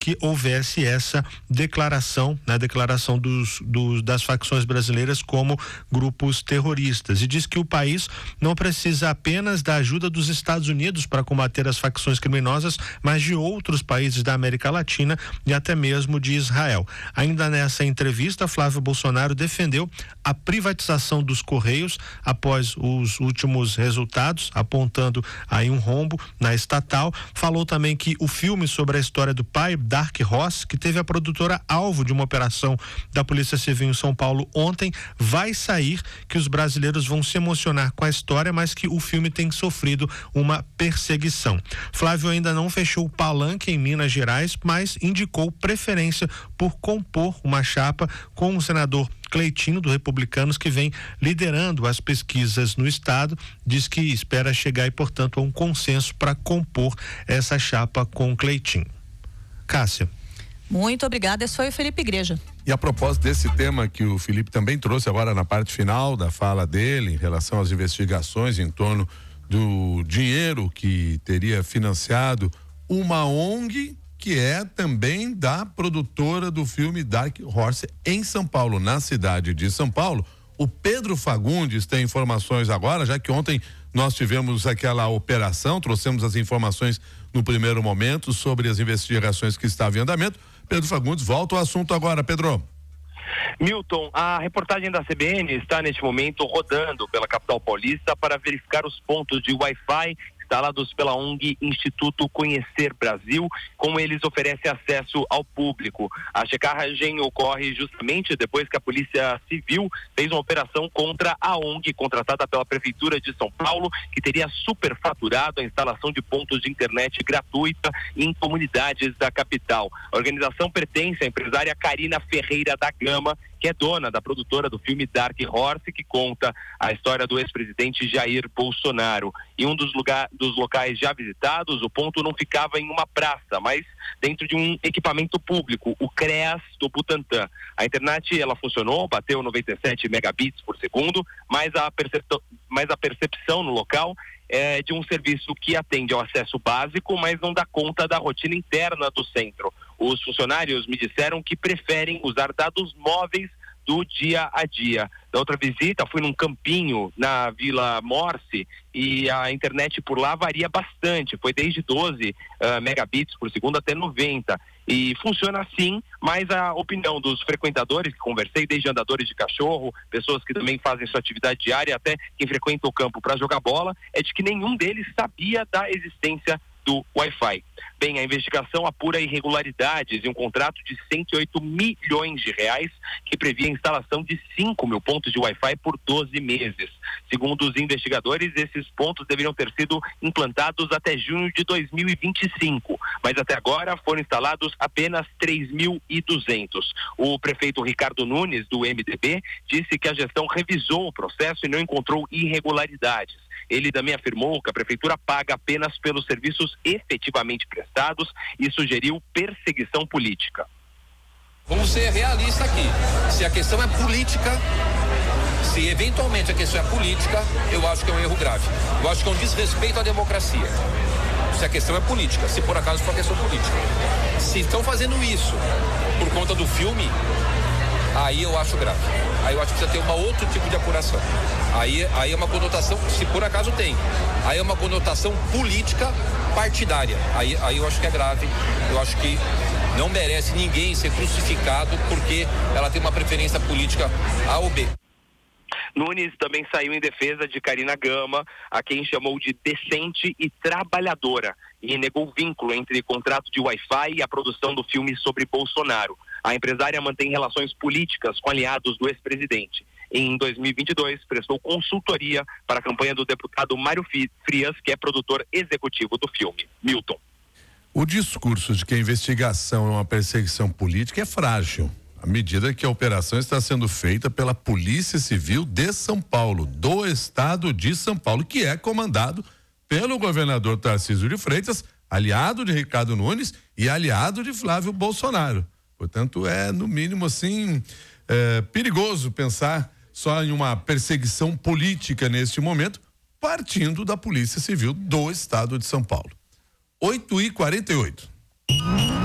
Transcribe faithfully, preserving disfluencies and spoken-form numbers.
que houvesse essa declaração, né, declaração dos, dos, das facções brasileiras como grupos terroristas, e diz que o país não precisa apenas da ajuda dos Estados Unidos para combater as facções criminosas, mas de outros países da América Latina e até mesmo de Israel. Ainda nessa entrevista, Flávio Bolsonaro defendeu a privatização dos Correios após os últimos resultados, apontando aí um rombo na estatal. Falou também que o filme sobre a história do pai, Dark Horse, que teve a produtora alvo de uma operação da Polícia Civil em São Paulo ontem, vai sair, que os brasileiros vão se emocionar com a história, mas que o filme tem sofrido uma perseguição. Flávio ainda não fechou o palanque em Minas Gerais, mas indicou preferência por compor uma chapa com o senador Cleitinho, do Republicanos, que vem liderando as pesquisas no estado. Diz que espera chegar e, portanto, a um consenso para compor essa chapa com o Cleitinho. Cássia. Muito obrigada, esse foi o Felipe Igreja. E a propósito desse tema que o Felipe também trouxe agora na parte final da fala dele, em relação às investigações em torno do dinheiro que teria financiado uma O N G que é também da produtora do filme Dark Horse em São Paulo, na cidade de São Paulo. O Pedro Fagundes tem informações agora, já que ontem nós tivemos aquela operação, trouxemos as informações no primeiro momento sobre as investigações que estavam em andamento. Pedro Fagundes, volta ao assunto agora, Pedro. Milton, a reportagem da C B N está neste momento rodando pela capital paulista para verificar os pontos de Wi-Fi instalados pela O N G Instituto Conhecer Brasil, como eles oferecem acesso ao público. A checagem ocorre justamente depois que a Polícia Civil fez uma operação contra a O N G, contratada pela Prefeitura de São Paulo, que teria superfaturado a instalação de pontos de internet gratuita em comunidades da capital. A organização pertence à empresária Karina Ferreira da Gama, que é dona da produtora do filme Dark Horse, que conta a história do ex-presidente Jair Bolsonaro. Em um dos, lugar, dos locais já visitados, o ponto não ficava em uma praça, mas dentro de um equipamento público, o CREAS do Butantã. A internet, ela funcionou, bateu noventa e sete megabits por segundo, mas a, percep- mas a percepção no local é de um serviço que atende ao acesso básico, mas não dá conta da rotina interna do centro. Os funcionários me disseram que preferem usar dados móveis do dia a dia. Na outra visita, fui num campinho na Vila Morse e a internet por lá varia bastante. Foi desde doze uh, megabits por segundo até noventa. E funciona assim, mas a opinião dos frequentadores que conversei, desde andadores de cachorro, pessoas que também fazem sua atividade diária, até quem frequenta o campo para jogar bola, é de que nenhum deles sabia da existência do Wi-Fi. Bem, a investigação apura irregularidades em um contrato de cento e oito milhões de reais que previa a instalação de cinco mil pontos de Wi-Fi por doze meses. Segundo os investigadores, esses pontos deveriam ter sido implantados até junho de dois mil e vinte e cinco, mas até agora foram instalados apenas três mil e duzentos. O prefeito Ricardo Nunes, do M D B, disse que a gestão revisou o processo e não encontrou irregularidades. Ele também afirmou que a prefeitura paga apenas pelos serviços efetivamente prestados e sugeriu perseguição política. Vamos ser realistas aqui. Se a questão é política, se eventualmente a questão é política, eu acho que é um erro grave. Eu acho que é um desrespeito à democracia. Se a questão é política, se por acaso for uma questão política. Se estão fazendo isso por conta do filme, aí eu acho grave. Aí eu acho que precisa ter uma outro tipo de apuração. Aí, aí é uma conotação, se por acaso tem, aí é uma conotação política partidária. Aí, aí eu acho que é grave. Eu acho que não merece ninguém ser crucificado porque ela tem uma preferência política A ou B. Nunes também saiu em defesa de Karina Gama, a quem chamou de decente e trabalhadora, e negou o vínculo entre contrato de Wi-Fi e a produção do filme sobre Bolsonaro. A empresária mantém relações políticas com aliados do ex-presidente. Em dois mil e vinte e dois, prestou consultoria para a campanha do deputado Mário Frias, que é produtor executivo do filme. Milton. O discurso de que a investigação é uma perseguição política é frágil, à medida que a operação está sendo feita pela Polícia Civil de São Paulo, do estado de São Paulo, que é comandado pelo governador Tarcísio de Freitas, aliado de Ricardo Nunes e aliado de Flávio Bolsonaro. Portanto, é no mínimo assim, é, perigoso pensar só em uma perseguição política neste momento, partindo da Polícia Civil do estado de São Paulo. oito e quarenta e oito.